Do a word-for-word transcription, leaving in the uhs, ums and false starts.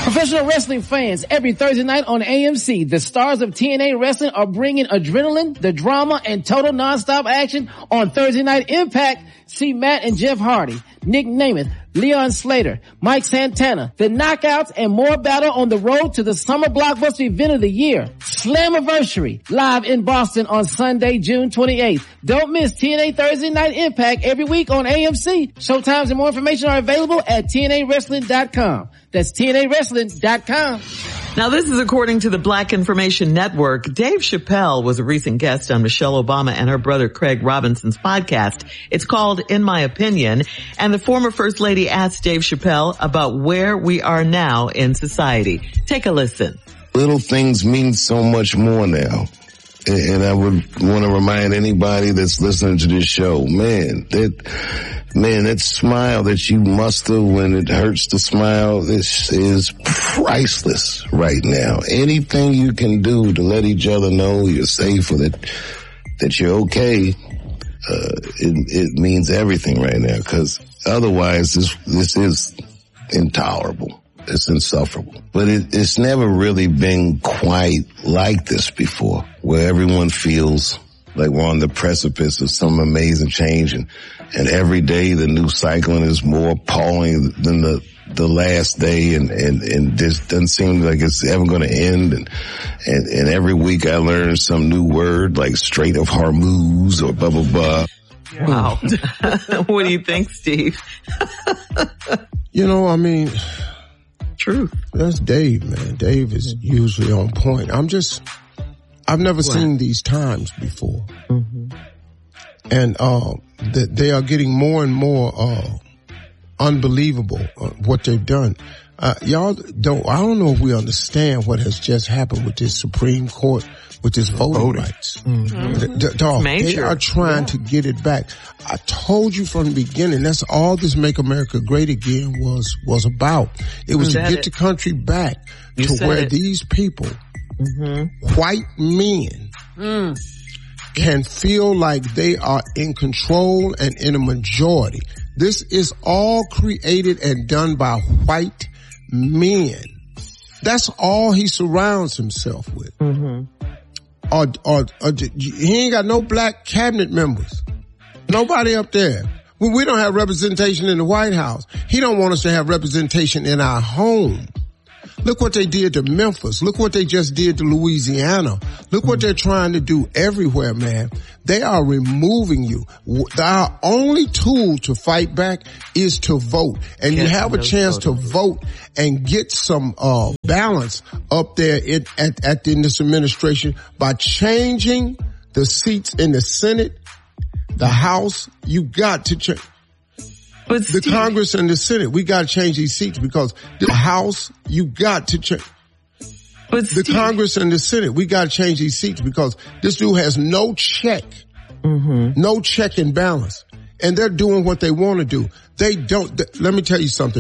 Professional wrestling fans, every Thursday night on A M C, the stars of T N A Wrestling are bringing adrenaline, the drama, and total nonstop action on Thursday Night Impact. See Matt and Jeff Hardy, Nick Namath, Leon Slater, Mike Santana, the Knockouts, and more battle on the road to the summer blockbuster event of the year, Slammiversary, live in Boston on Sunday, June twenty-eighth. Don't miss T N A Thursday Night Impact every week on A M C. Showtimes and more information are available at T N A wrestling dot com. That's T N A wrestling dot com. Now, this is according to the Black Information Network. Dave Chappelle was a recent guest on Michelle Obama and her brother Craig Robinson's podcast. It's called In My Opinion. And the former First Lady asked Dave Chappelle about where we are now in society. Take a listen. Little things mean so much more now. And I would want to remind anybody that's listening to this show, man, that, man, that smile that you muster when it hurts to smile, this is priceless right now. Anything you can do to let each other know you're safe or that, that you're okay, uh, it, it means everything right now, because otherwise this, this is intolerable. It's insufferable. But it, it's never really been quite like this before, where everyone feels like we're on the precipice of some amazing change, and, and every day the new cycling is more appalling than the the last day, and, and, and this doesn't seem like it's ever going to end. And, and, and every week I learn some new word like Strait of Hormuz or blah, blah, blah. Wow. What do you think, Steve? You know, I mean... Truth. That's Dave, man. Dave is usually on point. I'm just, I've never what? seen these times before. Mm-hmm. And, uh, that they are getting more and more, uh, unbelievable, uh, what they've done. Uh, y'all don't, I don't know if we understand what has just happened with this Supreme Court, with this voting, voting. rights. Mm-hmm. The, the, dog, they are trying yeah. to get it back. I told you from the beginning, that's all this Make America Great Again was, was about. It was to get it. the country back you to where it. these people, mm-hmm. white men, mm. can feel like they are in control and in a majority. This is all created and done by white men. That's all he surrounds himself with. Mm-hmm. Or, or, or, he ain't got no black cabinet members. Nobody up there. We, we don't have representation in the White House. He don't want us to have representation in our home. Look what they did to Memphis. Look what they just did to Louisiana. Look what they're trying to do everywhere, man. They are removing you. Our only tool to fight back is to vote. And you have a chance to vote and get some uh balance up there in, at, at in this administration by changing the seats in the Senate, the House. You got to change. But the Steve, Congress and the Senate, we got to change these seats, because the House, you got to change. But the Steve, Congress and the Senate, we got to change these seats, because this dude has no check, mm-hmm. no check and balance. And they're doing what they want to do. They don't, th- let me tell you something.